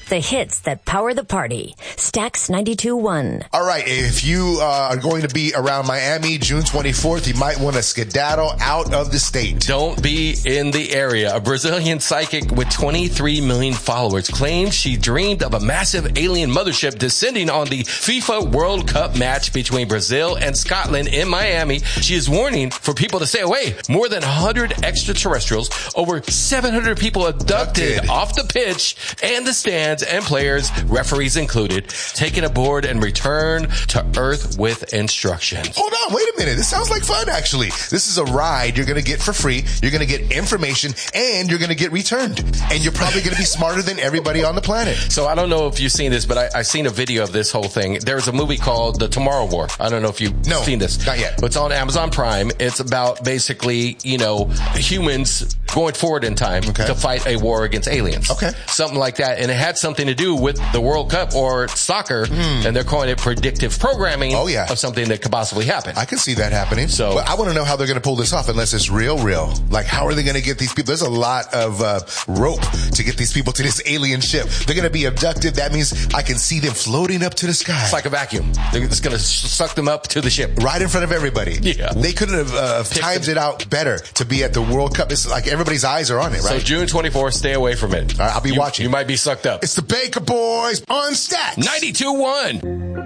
The hits that power the party. Stax 92.1. All right, if you are going to be around Miami June 24th, you might want to skedaddle out of the state. Don't be in the area. A Brazilian psychic with 23 million followers claims she dreamed of a massive alien mothership descending on the FIFA World Cup match between Brazil and Scotland in Miami. She is warning for people to stay away. More than 100 extraterrestrials, over 700 people abducted off the pitch and the stands, and players, referees included, taken aboard and returned to Earth with instructions. Hold on, wait a minute. This sounds like fun, actually. This is a ride you're going to get for free. You're going to get information, and you're going to get returned. And you're probably going to be smarter than everybody on the planet. So I don't know if you've seen this, but I've seen a video of this whole thing. There's a movie called The Tomorrow War. I don't know if you've seen this. Not yet. It's on Amazon Prime. It's about basically, humans going forward in time to fight a war against aliens. Okay. Something like that. And it had something to do with the World Cup or soccer, and they're calling it predictive programming of something that could possibly happen. I can see that happening. But I want to know how they're going to pull this off unless it's real. Like, how are they going to get these people? There's a lot of rope to get these people to this alien ship. They're going to be abducted. That means I can see them floating up to the sky. It's like a vacuum. It's going to suck them up to the ship. Right in front of everybody. Yeah. They couldn't have timed it out better to be at the World Cup. It's like everybody's eyes are on it, right? So June 24th, stay away from it. I'll be watching. You might be sucked up. It's the Baker Boys on Stax 92.1.